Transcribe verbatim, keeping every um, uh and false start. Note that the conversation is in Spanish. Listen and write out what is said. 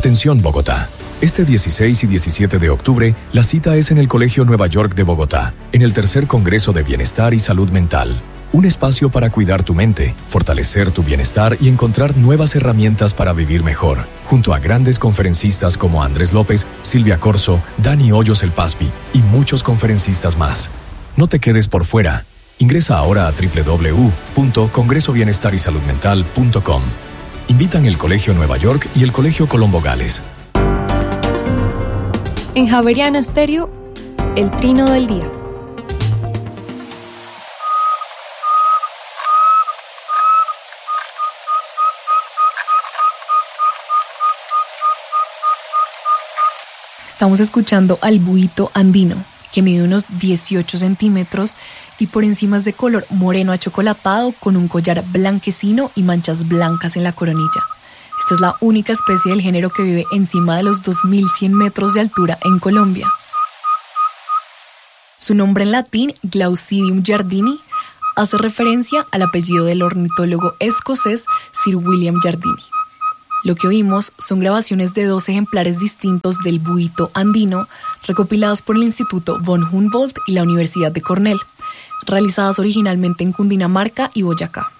Atención Bogotá. Este dieciséis y diecisiete de octubre, la cita es en el Colegio Nueva York de Bogotá, en el tercer Congreso de Bienestar y Salud Mental. Un espacio para cuidar tu mente, fortalecer tu bienestar y encontrar nuevas herramientas para vivir mejor, junto a grandes conferencistas como Andrés López, Silvia Corso, Dani Hoyos el Paspi y muchos conferencistas más. No te quedes por fuera. Ingresa ahora a doble u doble u doble u punto congreso bienestar y salud mental punto com. Invitan el Colegio Nueva York y el Colegio Colombo Gales. En Javeriana Estéreo, el trino del día. Estamos escuchando al buito andino, que mide unos dieciocho centímetros y por encima es de color moreno achocolatado con un collar blanquecino y manchas blancas en la coronilla. Esta es la única especie del género que vive encima de los dos mil cien metros de altura en Colombia. Su nombre en latín, Glaucidium jardini, hace referencia al apellido del ornitólogo escocés Sir William Jardini. Lo que oímos son grabaciones de dos ejemplares distintos del buito andino, recopiladas por el Instituto von Humboldt y la Universidad de Cornell, realizadas originalmente en Cundinamarca y Boyacá.